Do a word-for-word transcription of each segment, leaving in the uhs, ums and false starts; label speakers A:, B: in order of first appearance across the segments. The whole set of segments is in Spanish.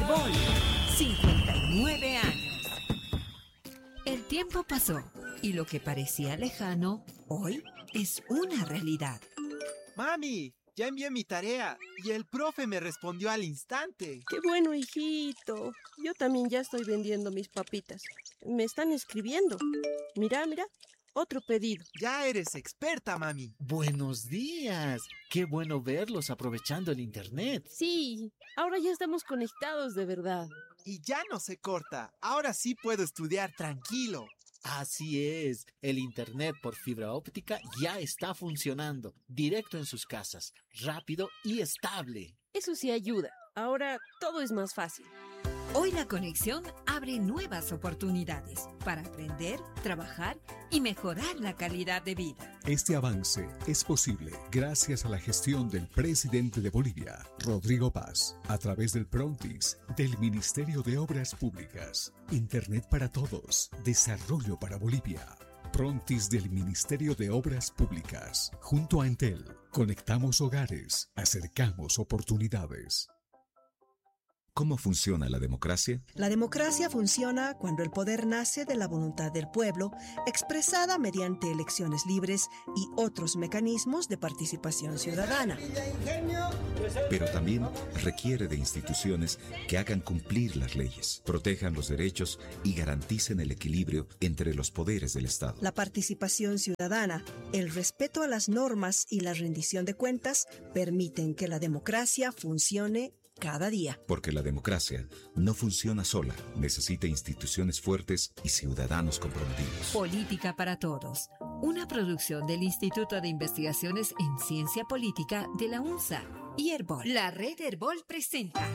A: Herbol, cincuenta y nueve años. El tiempo pasó y lo que parecía lejano, hoy es una realidad.
B: ¡Mami! Ya envié mi tarea y el profe me respondió al instante.
C: ¡Qué bueno, hijito! Yo también ya estoy vendiendo mis papitas. Me están escribiendo. Mira, mira, otro pedido.
B: Ya eres experta, mami.
D: Buenos días. Qué bueno verlos aprovechando el internet.
C: Sí, ahora ya estamos conectados de verdad.
B: Y ya no se corta. Ahora sí puedo estudiar tranquilo.
D: Así es, el internet por fibra óptica ya está funcionando, directo en sus casas, rápido y estable.
C: Eso sí ayuda. Ahora todo es más fácil.
A: Hoy la conexión abre nuevas oportunidades para aprender, trabajar y mejorar la calidad de vida.
E: Este avance es posible gracias a la gestión del presidente de Bolivia, Rodrigo Paz, a través del Prontis del Ministerio de Obras Públicas. Internet para todos, desarrollo para Bolivia. Prontis del Ministerio de Obras Públicas. Junto a Entel, conectamos hogares, acercamos oportunidades.
F: ¿Cómo funciona la democracia?
G: La democracia funciona cuando el poder nace de la voluntad del pueblo, expresada mediante elecciones libres y otros mecanismos de participación ciudadana.
F: Pero también requiere de instituciones que hagan cumplir las leyes, protejan los derechos y garanticen el equilibrio entre los poderes del Estado.
G: La participación ciudadana, el respeto a las normas y la rendición de cuentas permiten que la democracia funcione cada día.
F: Porque la democracia no funciona sola, necesita instituciones fuertes y ciudadanos comprometidos.
A: Política para Todos, una producción del Instituto de Investigaciones en Ciencia Política de la UNSA y Herbol. La red Herbol presenta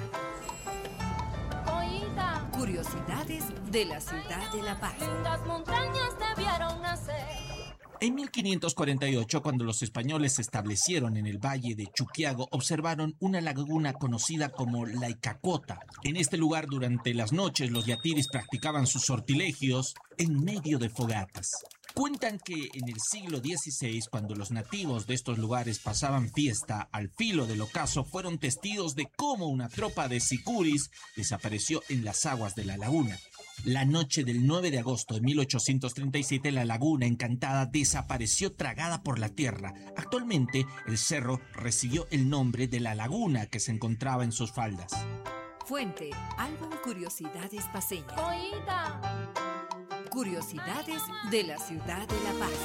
H: Oída.
A: Curiosidades de la ciudad de La Paz.
H: Las montañas te vieron nacer.
I: En mil quinientos cuarenta y ocho, cuando los españoles se establecieron en el valle de Chuquiago, observaron una laguna conocida como la Icacota. En este lugar, durante las noches, los yatiris practicaban sus sortilegios en medio de fogatas. Cuentan que en el siglo dieciséis, cuando los nativos de estos lugares pasaban fiesta al filo del ocaso, fueron testigos de cómo una tropa de sicuris desapareció en las aguas de la laguna. La noche del nueve de agosto de mil ochocientos treinta y siete, la laguna encantada desapareció tragada por la tierra. Actualmente, el cerro recibió el nombre de la laguna que se encontraba en sus faldas.
A: Fuente, álbum Curiosidades Paceñas.
H: Oída.
A: Curiosidades de la ciudad de La Paz.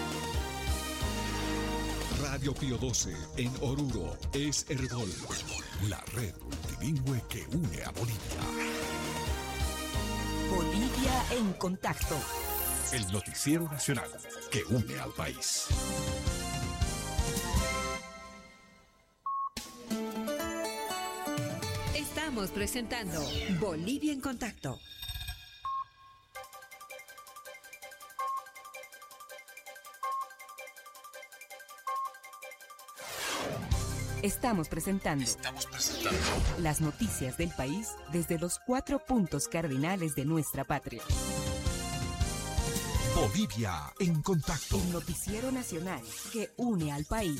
E: Radio Pío doce en Oruro es Herbol, la red multilingüe que une a Bolivia.
A: Bolivia en contacto.
E: El noticiero nacional que une al país.
A: Estamos presentando Bolivia en contacto.
J: Estamos presentando,
E: Estamos presentando
J: las noticias del país desde los cuatro puntos cardinales de nuestra patria.
E: Bolivia en contacto.
J: El noticiero nacional que une al país.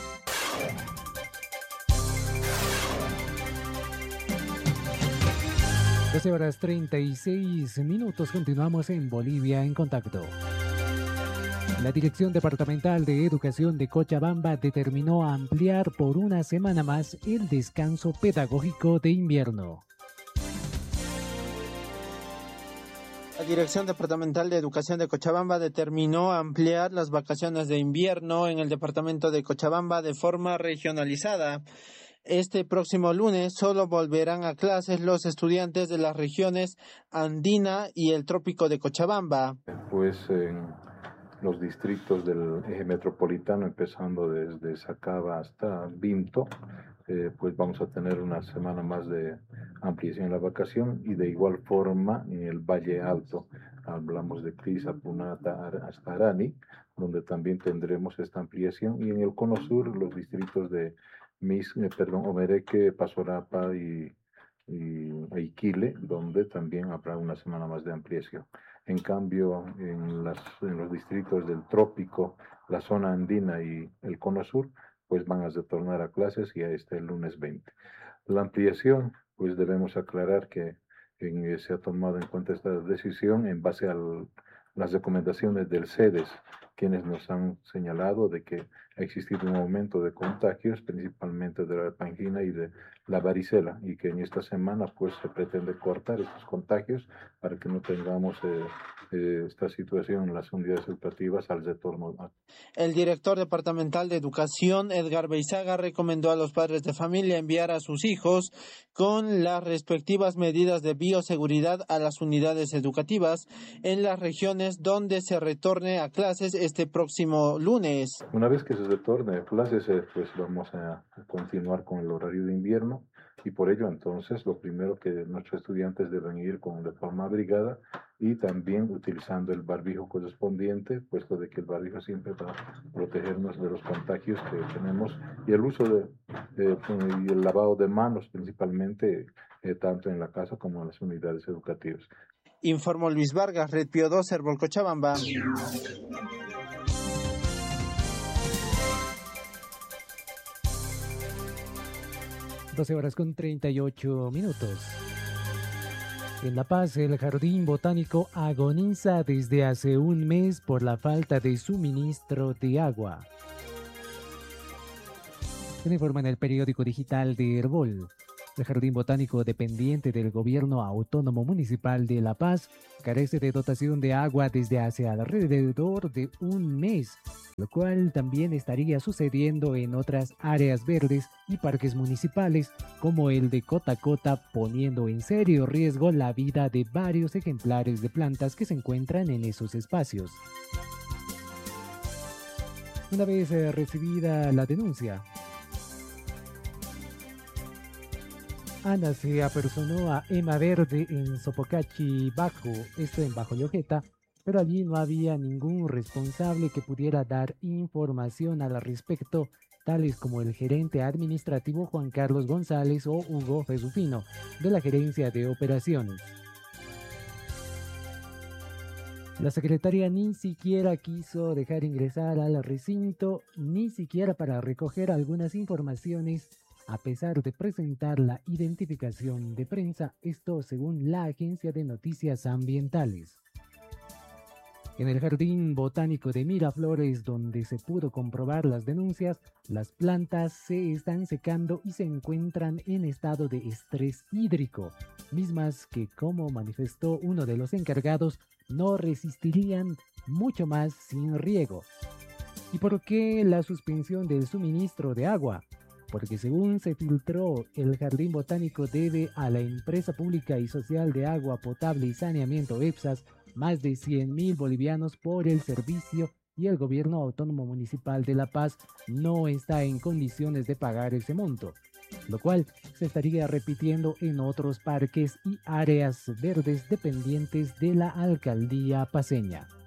K: doce horas treinta y seis minutos, continuamos en Bolivia en contacto. La Dirección Departamental de Educación de Cochabamba determinó ampliar por una semana más el descanso pedagógico de invierno.
L: La Dirección Departamental de Educación de Cochabamba determinó ampliar las vacaciones de invierno en el departamento de Cochabamba de forma regionalizada. Este próximo lunes solo volverán a clases los estudiantes de las regiones andina y el trópico de Cochabamba.
M: Pues en los distritos del eje metropolitano, empezando desde Sacaba hasta Vinto, eh, pues vamos a tener una semana más de ampliación en la vacación, y de igual forma en el Valle Alto, hablamos de Crisa, Punata hasta Arani, donde también tendremos esta ampliación, y en el Cono Sur los distritos de Mis, eh, perdón, Omereque, Pasorapa y, y Aiquile, donde también habrá una semana más de ampliación. En cambio, en, las, en los distritos del trópico, la zona andina y el Cono Sur, pues van a retornar a clases y a este el lunes veinte. La ampliación pues debemos aclarar que en, se ha tomado en cuenta esta decisión en base a las recomendaciones del CEDES, quienes nos han señalado de que ha existido un aumento de contagios, principalmente de la angina y de la varicela, y que en esta semana pues se pretende cortar estos contagios para que no tengamos eh, eh, esta situación en las unidades educativas al retorno.
L: El director departamental de Educación, Edgar Beizaga, recomendó a los padres de familia enviar a sus hijos con las respectivas medidas de bioseguridad a las unidades educativas en las regiones donde se retorne a clases este próximo lunes.
M: Una vez que se retorne a clases, eh, pues vamos a continuar con el horario de invierno, y por ello entonces lo primero que nuestros estudiantes deben ir con de forma abrigada y también utilizando el barbijo correspondiente, puesto de que el barbijo siempre va a protegernos de los contagios que tenemos, y el uso de, de y el lavado de manos principalmente, eh, tanto en la casa como en las unidades educativas.
L: Informó Luis Vargas, Red Pío dos, Herbol, Cochabamba.
K: doce horas con treinta y ocho minutos. En La Paz, el Jardín Botánico agoniza desde hace un mes por la falta de suministro de agua. Se informa en el periódico digital de Herbol. El Jardín Botánico, dependiente del Gobierno Autónomo Municipal de La Paz, carece de dotación de agua desde hace alrededor de un mes, lo cual también estaría sucediendo en otras áreas verdes y parques municipales, como el de Cotacota, poniendo en serio riesgo la vida de varios ejemplares de plantas que se encuentran en esos espacios. Una vez eh, recibida la denuncia, Ana se apersonó a Ema Verde en Sopocachi Bajo, esto en Bajo Llojeta, pero allí no había ningún responsable que pudiera dar información al respecto, tales como el gerente administrativo Juan Carlos González o Hugo Fesufino, de la Gerencia de Operaciones. La secretaria ni siquiera quiso dejar ingresar al recinto, ni siquiera para recoger algunas informaciones, a pesar de presentar la identificación de prensa, esto según la Agencia de Noticias Ambientales. En el Jardín Botánico de Miraflores, donde se pudo comprobar las denuncias, las plantas se están secando y se encuentran en estado de estrés hídrico, mismas que, como manifestó uno de los encargados, no resistirían mucho más sin riego. ¿Y por qué la suspensión del suministro de agua? Porque según se filtró, el Jardín Botánico debe a la Empresa Pública y Social de Agua Potable y Saneamiento EPSAS más de cien mil bolivianos por el servicio, y el Gobierno Autónomo Municipal de La Paz no está en condiciones de pagar ese monto, lo cual se estaría repitiendo en otros parques y áreas verdes dependientes de la alcaldía paceña.